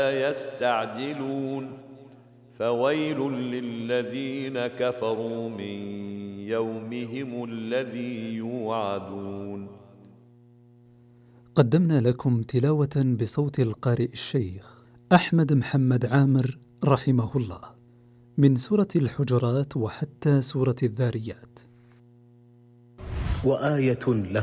يستعجلون فويل للذين كفروا من يومهم الذي يوعدون. قدمنا لكم تلاوة بصوت القارئ الشيخ أحمد محمد عامر رحمه الله من سورة الحجرات وحتى سورة الذاريات. وآية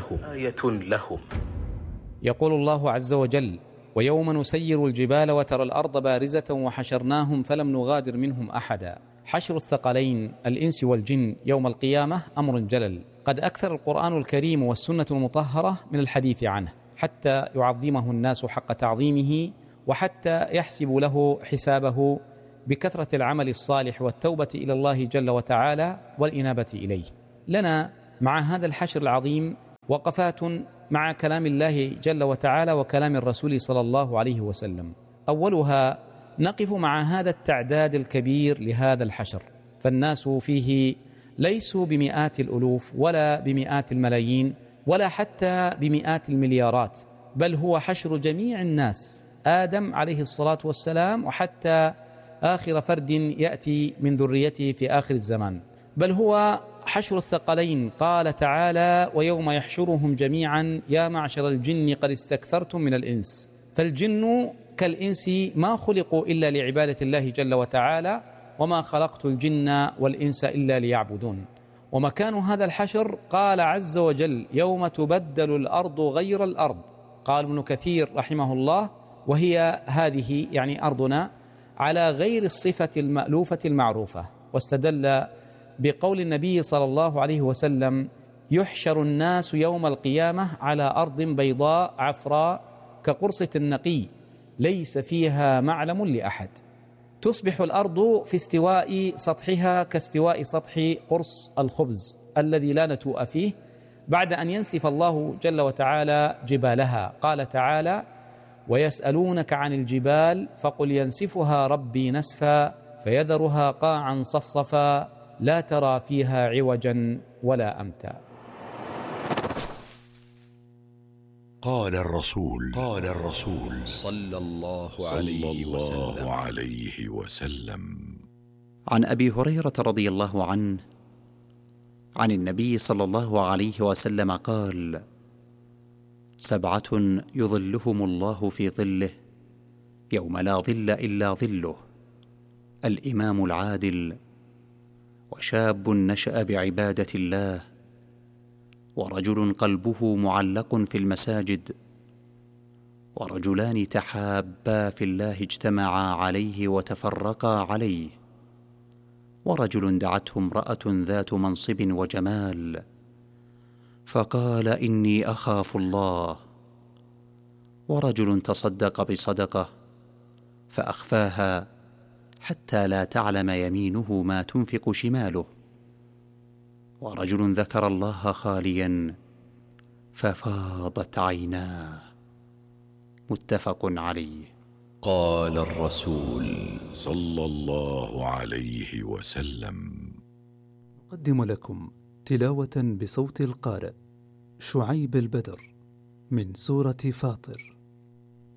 لهم يقول الله عز وجل: ويوم نسير الجبال وترى الأرض بارزة وحشرناهم فلم نغادر منهم أحدا. حشر الثقلين الإنس والجن يوم القيامة أمر جلل، قد أكثر القرآن الكريم والسنة المطهرة من الحديث عنه حتى يعظمه الناس حق تعظيمه، وحتى يحسب له حسابه بكثرة العمل الصالح والتوبة إلى الله جل وتعالى والإنابة إليه. لنا مع هذا الحشر العظيم وقفات مع كلام الله جل وتعالى وكلام الرسول صلى الله عليه وسلم. أولها نقف مع هذا التعداد الكبير لهذا الحشر، فالناس فيه ليسوا بمئات الألوف ولا بمئات الملايين ولا حتى بمئات المليارات، بل هو حشر جميع الناس، آدم عليه الصلاة والسلام وحتى آخر فرد يأتي من ذريته في آخر الزمان، بل هو حشر الثقلين. قال تعالى: ويوم يحشرهم جميعا يا معشر الجن قد استكثرتم من الإنس. فالجن كالإنس ما خلقوا إلا لعبادة الله جل وتعالى، وما خلقت الجن والإنس إلا ليعبدون. ومكان هذا الحشر قال عز وجل: يوم تبدل الأرض غير الأرض. قال ابن كثير رحمه الله: وهي هذه يعني أرضنا على غير الصفة المألوفة المعروفة، واستدل بقول النبي صلى الله عليه وسلم: يحشر الناس يوم القيامة على أرض بيضاء عفراء كقرصة النقي ليس فيها معلم لأحد. تصبح الأرض في استواء سطحها كاستواء سطح قرص الخبز الذي لا نتوء فيه، بعد أن ينسف الله جل وتعالى جبالها. قال تعالى: ويسألونك عن الجبال فقل ينسفها ربي نسفا فيذرها قاعا صفصفا لا ترى فيها عوجا ولا أمتا. قال الرسول صلى الله عليه وسلم. عن أبي هريرة رضي الله عنه عن النبي صلى الله عليه وسلم قال: 7 يظلهم الله في ظله يوم لا ظل إلا ظله: الإمام العادل، وشاب نشأ بعبادة الله، ورجل قلبه معلق في المساجد، ورجلان تحابا في الله اجتمعا عليه وتفرقا عليه، ورجل دعته امرأة ذات منصب وجمال فقال: إني أخاف الله، ورجل تصدق بصدقة فأخفاها حتى لا تعلم يمينه ما تنفق شماله، ورجل ذكر الله خاليا ففاضت عيناه. متفق عليه. قال الرسول صلى الله عليه وسلم. نقدم لكم تلاوة بصوت القارئ شعيب البدر من سورة فاطر.